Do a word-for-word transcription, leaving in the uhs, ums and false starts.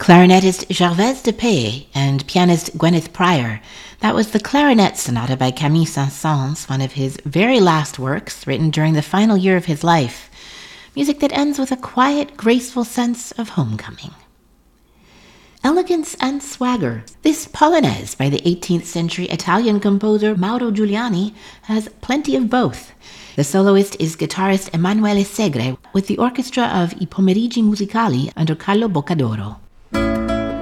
clarinetist Gervais Depay and pianist Gwyneth Pryor. That was the Clarinet Sonata by Camille Saint-Saëns, one of his very last works, written during the final year of his life. Music that ends with a quiet, graceful sense of homecoming. Elegance and swagger. This Polonaise by the eighteenth century Italian composer Mauro Giuliani has plenty of both. The soloist is guitarist Emanuele Segre with the orchestra of I Pomeriggi Musicali under Carlo Boccadoro.